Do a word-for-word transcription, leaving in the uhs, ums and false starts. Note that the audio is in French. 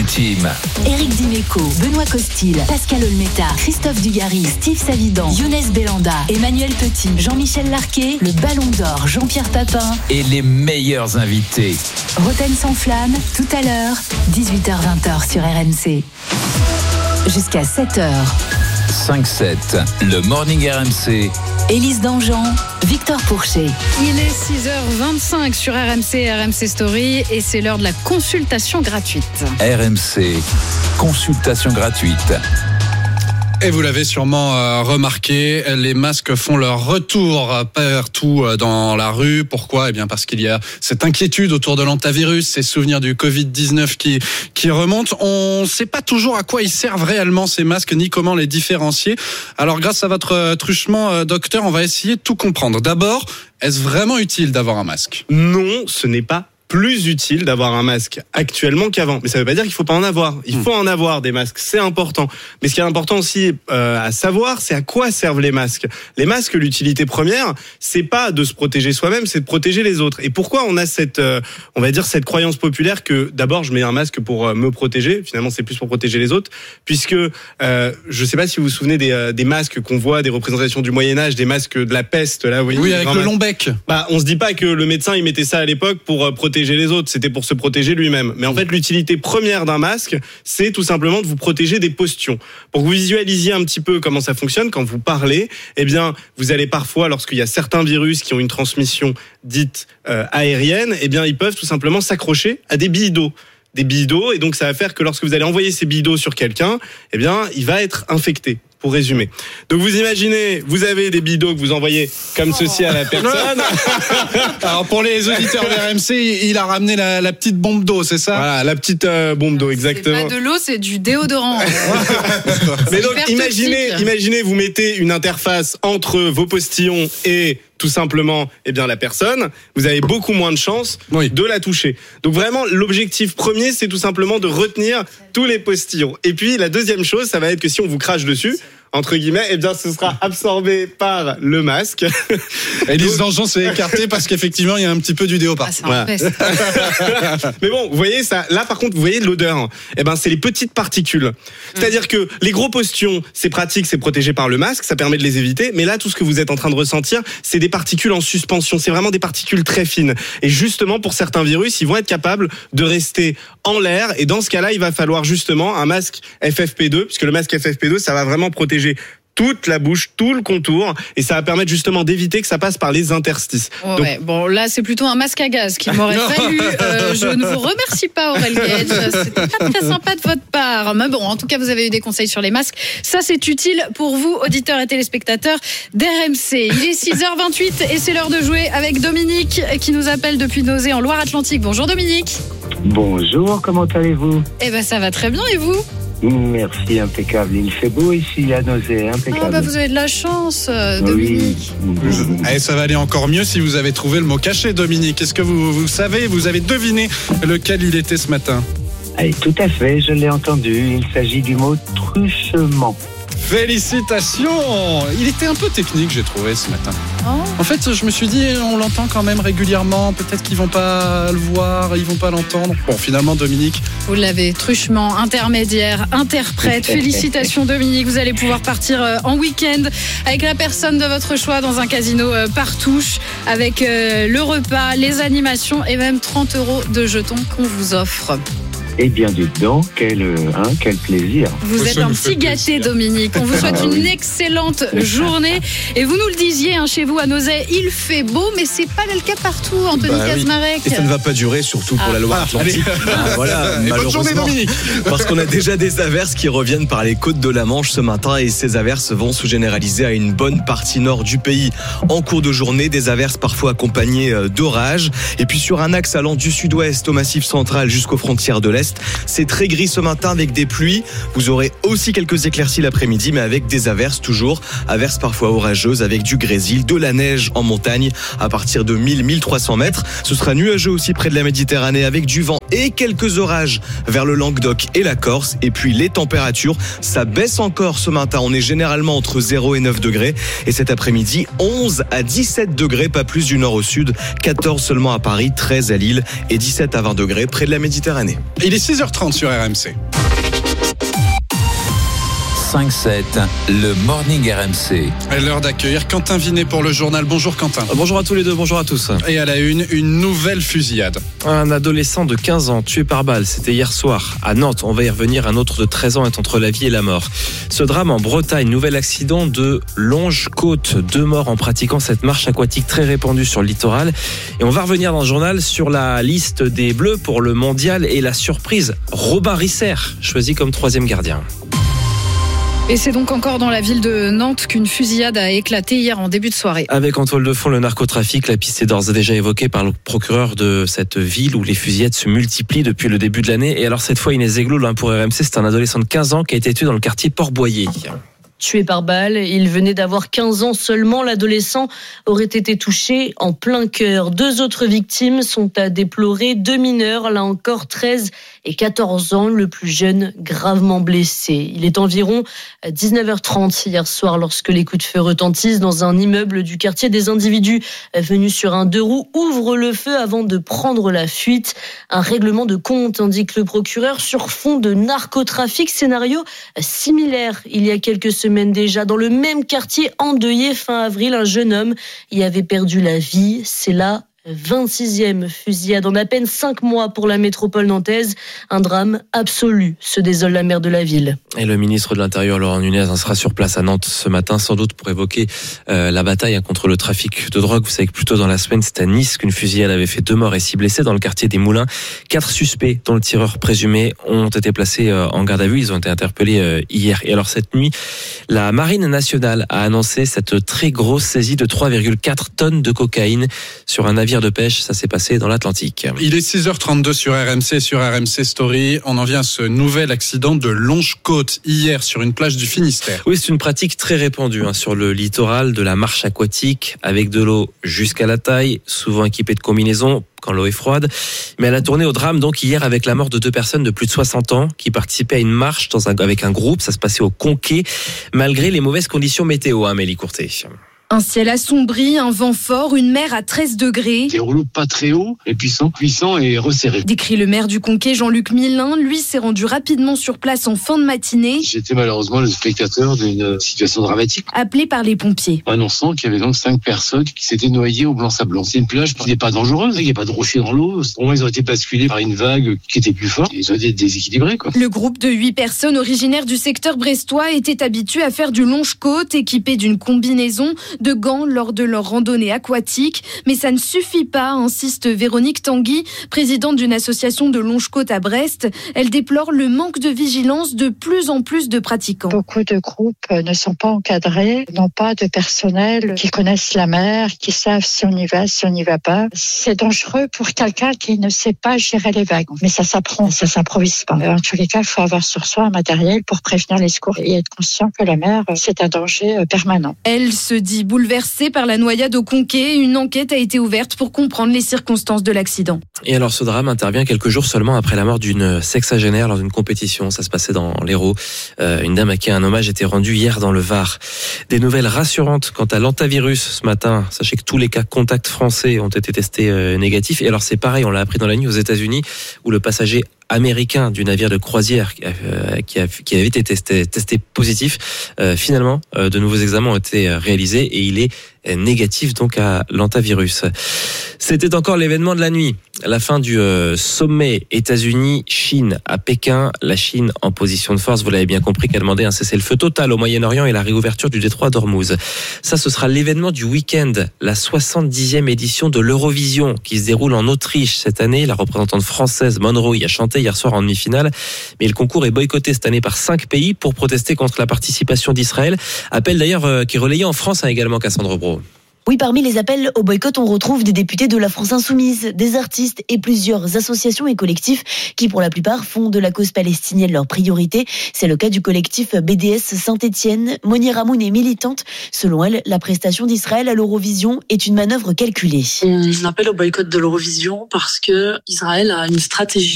Team. Éric Dimeco, Benoît Costil, Pascal Olmeta, Christophe Dugarry, Steve Savidan, Younes Belanda, Emmanuel Petit, Jean-Michel Larquet, le Ballon d'Or Jean-Pierre Papin Et les meilleurs invités. Roten sans flamme, tout à l'heure, dix-huit heures vingt sur R M C. Jusqu'à sept heures. cinq sept, le Morning R M C. Élise Dangean, Victor Pourchet. Il est six heures vingt-cinq sur R M C, R M C Story, et c'est l'heure de la consultation gratuite. R M C, consultation gratuite. Et vous l'avez sûrement euh, remarqué, les masques font leur retour partout dans la rue. Pourquoi ? Eh bien parce qu'il y a cette inquiétude autour de l'hantavirus, ces souvenirs du covid dix-neuf qui, qui remontent. On ne sait pas toujours à quoi ils servent réellement ces masques, ni comment les différencier. Alors grâce à votre truchement, euh, docteur, on va essayer de tout comprendre. D'abord, est-ce vraiment utile d'avoir un masque ? Non, ce n'est pas plus utile d'avoir un masque actuellement qu'avant. Mais ça ne veut pas dire qu'il ne faut pas en avoir. Il faut en avoir des masques, c'est important. Mais ce qui est important aussi euh, à savoir, c'est à quoi servent les masques. Les masques, l'utilité première, c'est pas de se protéger soi-même, c'est de protéger les autres. Et pourquoi on a cette, euh, on va dire cette croyance populaire que d'abord je mets un masque pour euh, me protéger. Finalement, c'est plus pour protéger les autres, puisque euh, je ne sais pas si vous vous souvenez des, euh, des masques qu'on voit, des représentations du Moyen Âge, des masques de la peste là. Vous voyez, oui, avec le long bec. Bah, on se dit pas que le médecin il mettait ça à l'époque pour euh, protéger les autres, c'était pour se protéger lui-même. Mais en fait, l'utilité première d'un masque, c'est tout simplement de vous protéger des postions. Pour que vous visualisiez un petit peu comment ça fonctionne, quand vous parlez, eh bien, vous allez parfois, lorsqu'il y a certains virus qui ont une transmission dite euh, aérienne, eh bien, ils peuvent tout simplement s'accrocher à des billes d'eau. Des billes d'eau, et donc ça va faire que lorsque vous allez envoyer ces billes d'eau sur quelqu'un, eh bien, il va être infecté. Pour résumer. Donc vous imaginez, vous avez des billes d'eau que vous envoyez comme ceci à la personne. Alors pour les auditeurs de R M C, il a ramené la, la petite bombe d'eau, c'est ça ? Voilà, la petite euh, bombe d'eau, exactement. C'est pas de l'eau, c'est du déodorant. Mais donc imaginez, imaginez, vous mettez une interface entre vos postillons et tout simplement, eh bien la personne, vous avez beaucoup moins de chances oui. de la toucher. Donc vraiment, l'objectif premier, c'est tout simplement de retenir tous les postillons. Et puis la deuxième chose, ça va être que si on vous crache dessus, entre guillemets, eh bien, ce sera absorbé par le masque. Élise Dangean s'est écartée parce qu'effectivement, il y a un petit peu du déo partout. Ah, voilà. Mais bon, vous voyez ça. Là, par contre, vous voyez l'odeur. Eh ben, c'est les petites particules. C'est-à-dire que les gros postillons, c'est pratique, c'est protégé par le masque, ça permet de les éviter. Mais là, tout ce que vous êtes en train de ressentir, c'est des particules en suspension. C'est vraiment des particules très fines. Et justement, pour certains virus, ils vont être capables de rester en l'air. Et dans ce cas-là, il va falloir justement un masque F F P deux, puisque le masque F F P deux, ça va vraiment protéger toute la bouche, tout le contour, et ça va permettre justement d'éviter que ça passe par les interstices. Oh Donc, ouais, bon, là, c'est plutôt un masque à gaz qui m'aurait fallu. Euh, je ne vous remercie pas, Aurel Gage. C'était pas très sympa de votre part. Mais bon, en tout cas, vous avez eu des conseils sur les masques. Ça, c'est utile pour vous, auditeurs et téléspectateurs d'R M C. Il est six heures vingt-huit et c'est l'heure de jouer avec Dominique qui nous appelle depuis Nauzé en Loire-Atlantique. Bonjour Dominique. Bonjour, comment allez-vous ? Eh ben, ça va très bien, et vous ? Merci, impeccable. Il fait beau ici à Nauzé, impeccable. Ah bah vous avez de la chance, euh, Dominique. Oui. Et ça va aller encore mieux si vous avez trouvé le mot caché, Dominique. Est-ce que vous, vous savez, vous avez deviné lequel il était ce matin ? Allez, tout à fait, je l'ai entendu. Il s'agit du mot truchement. Félicitations! Il était un peu technique, j'ai trouvé, ce matin. Oh. En fait, je me suis dit, on l'entend quand même régulièrement. Peut-être qu'ils vont pas le voir, ils vont pas l'entendre. Bon, finalement, Dominique. Vous l'avez, truchement, intermédiaire, interprète. Félicitations, Dominique. Vous allez pouvoir partir en week-end avec la personne de votre choix dans un casino par touche, avec le repas, les animations et même trente euros de jetons qu'on vous offre. Eh bien, dites donc, quel, hein, quel plaisir. Vous Ça êtes un nous petit fait gâté, plaisir. Dominique. On vous souhaite Ah, une oui. excellente journée. Et vous nous le disiez, hein, chez vous à Nauzet, il fait beau, mais c'est pas le cas partout, Anthony Bah oui. Kazmarek. Et ça ne va pas durer, surtout pour Ah. la Loire-Atlantique. Ah, voilà, Et bonne journée, malheureusement. Dominique. Parce qu'on a déjà des averses qui reviennent par les côtes de la Manche ce matin, et ces averses vont se généraliser à une bonne partie nord du pays. En cours de journée, des averses parfois accompagnées d'orages. Et puis sur un axe allant du sud-ouest au massif central jusqu'aux frontières de l'Est, c'est très gris ce matin avec des pluies. Vous aurez aussi quelques éclaircies l'après-midi, mais avec des averses toujours. Averses parfois orageuses avec du grésil, de la neige en montagne à partir de mille à mille trois cents mètres. Ce sera nuageux aussi près de la Méditerranée avec du vent et quelques orages vers le Languedoc et la Corse. Et puis les températures, ça baisse encore ce matin. On est généralement entre zéro et neuf degrés. Et cet après-midi, onze à dix-sept degrés, pas plus du nord au sud. quatorze seulement à Paris, treize à Lille et dix-sept à vingt degrés près de la Méditerranée. Il est six heures trente sur R M C. cinq sept, le Morning R M C. Et l'heure d'accueillir Quentin Vinet pour le journal. Bonjour Quentin. Bonjour à tous les deux, bonjour à tous. Et à la une, une nouvelle fusillade. Un adolescent de quinze ans tué par balle, c'était hier soir à Nantes. On va y revenir, un autre de treize ans est entre la vie et la mort. Ce drame en Bretagne, nouvel accident de Longe-Côte. Deux morts en pratiquant cette marche aquatique très répandue sur le littoral. Et on va revenir dans le journal sur la liste des Bleus pour le mondial et la surprise. Robin Risser, choisi comme troisième gardien. Et c'est donc encore dans la ville de Nantes qu'une fusillade a éclaté hier en début de soirée. Avec en toile de fond le narcotrafic, la piste est d'ores et déjà évoquée par le procureur de cette ville où les fusillades se multiplient depuis le début de l'année. Et alors cette fois, Inès Zegloul pour R M C, c'est un adolescent de quinze ans qui a été tué dans le quartier Port-Boyer. Tué par balle, il venait d'avoir quinze ans seulement. L'adolescent aurait été touché en plein cœur. Deux autres victimes sont à déplorer, deux mineurs, là encore treize et quatorze ans, le plus jeune gravement blessé. Il est environ dix-neuf heures trente hier soir lorsque les coups de feu retentissent dans un immeuble du quartier. Des individus venus sur un deux roues ouvrent le feu avant de prendre la fuite. Un règlement de compte, indique le procureur, sur fond de narcotrafic. Scénario similaire il y a quelques semaines. Semaine déjà, dans le même quartier endeuillé fin avril, un jeune homme y avait perdu la vie. C'est là vingt-sixième fusillade en à peine cinq mois pour la métropole nantaise. Un drame absolu, se désole la maire de la ville. Et le ministre de l'Intérieur, Laurent Nunez, sera sur place à Nantes ce matin, sans doute pour évoquer euh, la bataille contre le trafic de drogue. Vous savez que plus tôt dans la semaine, c'est à Nice qu'une fusillade avait fait deux morts et six blessés dans le quartier des Moulins. Quatre suspects, dont le tireur présumé, ont été placés euh, en garde à vue. Ils ont été interpellés euh, hier. Et alors cette nuit, la Marine nationale a annoncé cette très grosse saisie de trois virgule quatre tonnes de cocaïne sur un navire de pêche. Ça s'est passé dans l'Atlantique. Il est six heures trente-deux sur R M C, sur R M C Story. On en vient à ce nouvel accident de Longe-Côte hier sur une plage du Finistère. Oui, c'est une pratique très répandue hein, sur le littoral, de la marche aquatique avec de l'eau jusqu'à la taille, souvent équipée de combinaisons quand l'eau est froide. Mais elle a tourné au drame donc hier avec la mort de deux personnes de plus de soixante ans qui participaient à une marche dans un, avec un groupe. Ça se passait au Conquet, malgré les mauvaises conditions météo, hein, Amélie Courtet. Un ciel assombri, un vent fort, une mer à treize degrés. Des rouleaux pas très hauts et puissants, puissants et resserrés. Décrit le maire du Conquet, Jean-Luc Milin. Lui s'est rendu rapidement sur place en fin de matinée. J'étais malheureusement le spectateur d'une situation dramatique. Appelé par les pompiers. Annonçant qu'il y avait donc cinq personnes qui s'étaient noyées au Blanc-Sablon. C'est une plage qui n'est pas dangereuse, il n'y a pas de rochers dans l'eau. Au moins ils ont été basculés par une vague qui était plus forte. Ils ont été déséquilibrés, quoi. Le groupe de huit personnes originaires du secteur brestois était habitué à faire du Longe-Côte, équipé d'une combinaison, de gants lors de leur randonnée aquatique. Mais ça ne suffit pas, insiste Véronique Tanguy, présidente d'une association de Longe-Côte à Brest. Elle déplore le manque de vigilance de plus en plus de pratiquants. Beaucoup de groupes ne sont pas encadrés, n'ont pas de personnel qui connaissent la mer, qui savent si on y va, si on n'y va pas. C'est dangereux pour quelqu'un qui ne sait pas gérer les vagues. Mais ça s'apprend, ça s'improvise pas. En tous les cas, il faut avoir sur soi un matériel pour prévenir les secours et être conscient que la mer, c'est un danger permanent. Elle se dit bouleversée par la noyade au Conquet. Une enquête a été ouverte pour comprendre les circonstances de l'accident. Et alors ce drame intervient quelques jours seulement après la mort d'une sexagénaire lors d'une compétition. Ça se passait dans l'Hérault. Euh, une dame à qui un hommage était rendu hier dans le Var. Des nouvelles rassurantes quant à l'antavirus ce matin. Sachez que tous les cas contacts français ont été testés euh, négatifs. Et alors c'est pareil, on l'a appris dans la nuit aux États-Unis où le passager américain du navire de croisière euh, qui, a, qui avait été testé, testé positif. Euh, finalement, euh, de nouveaux examens ont été réalisés et il est négatif donc à l'antavirus. C'était encore l'événement de la nuit. La fin du euh, sommet États-Unis-Chine à Pékin. La Chine en position de force, vous l'avez bien compris, qui a demandé un cessez-le-feu total au Moyen-Orient et la réouverture du détroit d'Ormuz. Ça, ce sera l'événement du week-end, la soixante-dixième édition de l'Eurovision qui se déroule en Autriche cette année. La représentante française Monroe y a chanté hier soir en demi-finale. Mais le concours est boycotté cette année par cinq pays pour protester contre la participation d'Israël. Appel d'ailleurs euh, qui est relayé en France hein, également, Cassandre Brault. Oui, parmi les appels au boycott, on retrouve des députés de la France Insoumise, des artistes et plusieurs associations et collectifs qui, pour la plupart, font de la cause palestinienne leur priorité. C'est le cas du collectif B D S Saint-Étienne. Moni Ramoun est militante. Selon elle, la prestation d'Israël à l'Eurovision est une manœuvre calculée. On appelle au boycott de l'Eurovision parce que Israël a une stratégie